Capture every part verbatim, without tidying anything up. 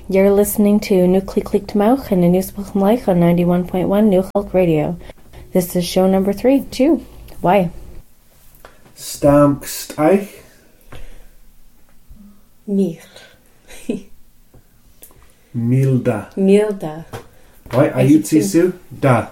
You're listening to New Click Click Mouch and the News Life on ninety-one point one New Hulk Radio. This is show number three, two. Why? Stamkst eich? Mir. Milda. Milda. Why? Ayutsisu? Da.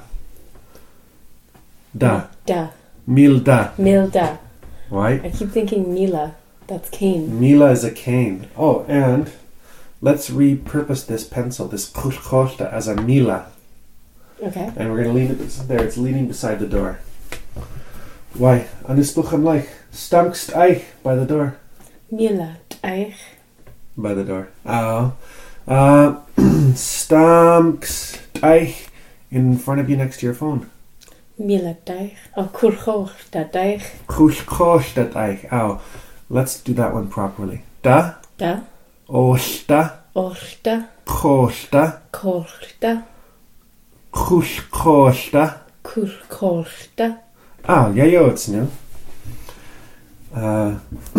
Da. Da. Milda. Milda. Why? I keep thinking Mila. That's cane. Mila is a cane. Oh, and let's repurpose this pencil, this kushkoshta, as a Mila. Okay. And we're going to leave it there. It's leaning beside the door. Why? Anispucham like Stamkst eich by the door. Mila eich. By the door. Oh. Uh, Stamkst eich in front of you next to your phone. Mila eich. Oh, kurchoshta eich. Kushkoshta eich. Oh. Let's do that one properly. Da. Da. Oshta. Orta. Koshta. Korta. Kushkoshta. Kurkoshta. Ah, yeah, yo, it's new. Uh,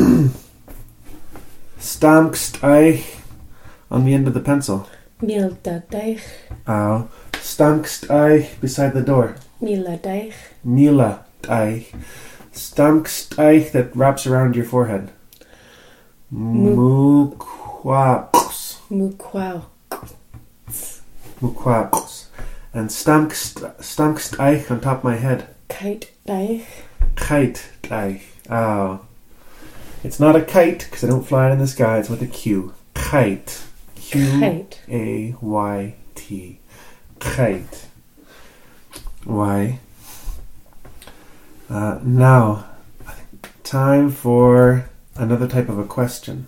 Stamkst eich on the end of the pencil. Milda eich. Oh. Stamkst eich beside the door. Mila eich. Mila eich. Stamkst eich that wraps around your forehead. Mukwaks. Mukwaux. Mukwaks. And stamkst stamkst eich on top of my head. Kite eich. Kite eich. Oh. It's not a kite because I don't fly it in the sky. It's with a Q. Kite. Q A Y T. Kite. Why? Uh, now, time for another type of a question.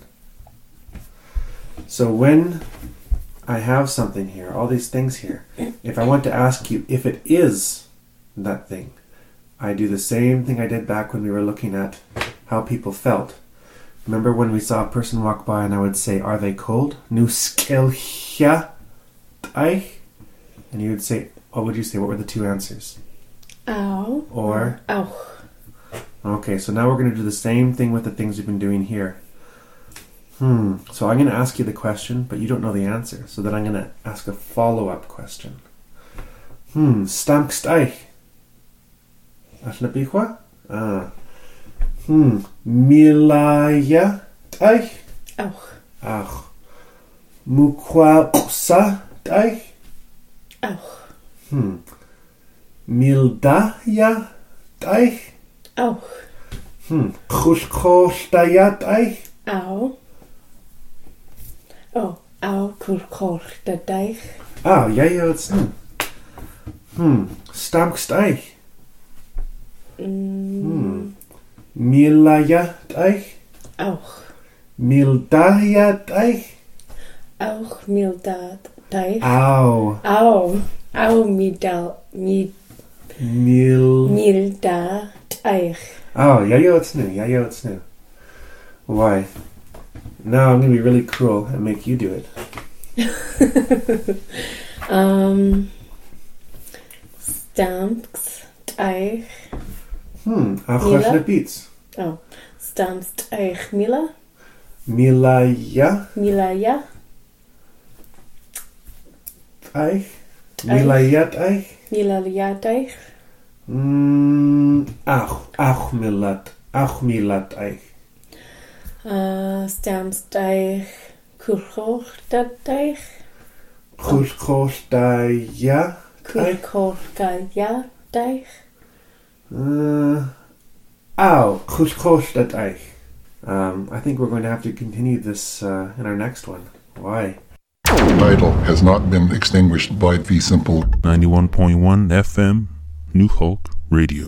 So when I have something here, all these things here, if I want to ask you if it is that thing, I do the same thing I did back when we were looking at how people felt. Remember when we saw a person walk by and I would say, are they cold? Nu skelhja eich? And you would say, what would you say? What were the two answers? Ow. Or? Auch. Okay, so now we're going to do the same thing with the things we've been doing here. Hmm. So I'm going to ask you the question, but you don't know the answer. So then I'm going to ask a follow-up question. Hmm. Stamkst eich? Ashlapichwa? Ah. Hmm. Milaya eich? Auch. Ach. Mukwausa eich? Auch. Hmm. Mildaya eich? Auch. Hmm. Kushkoshtayat eich? Au. Oh, au kurkoshta eich. Ah, ja, ja, it's new. Hmm. Stamkst eich? Mm. Hmm. Milayat eich? Auch. Mildayat eich? Auch milda eich. Au. Au. Au midal. Mid. Mil. Milda eich. Oh, yeah, yeah, it's new. Yeah, yeah, it's new. Why? Now I'm going to be really cruel and make you do it. um. Stamkst eich. Hmm. Mila? Achos beats. Oh. Stamkst eich Mila? Milaya Milaya? eich? Milayat eich? Milayat eich? Hmm. Ach. Ach milat. Ach milat eich. Uh, Stamkst eich kurkoshta eich? Kushkoshtaya eich? Kurkoshta eich? Uh, ow, kushkostat eich. Um, I think we're going to have to continue this uh, in our next one. Why? The title has not been extinguished by the simple ninety-one point one F M, New Hulk Radio.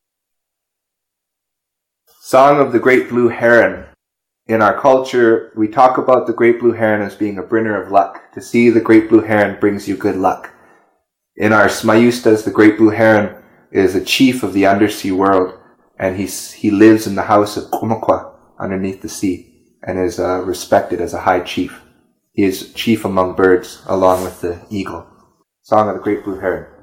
Song of the Great Blue Heron. In our culture, we talk about the Great Blue Heron as being a bringer of luck. To see the Great Blue Heron brings you good luck. In our Smayustas, the Great Blue Heron is a chief of the undersea world, and he's, he lives in the house of Kumakwa underneath the sea, and is uh, respected as a high chief. He is chief among birds, along with the eagle. Song of the Great Blue Heron.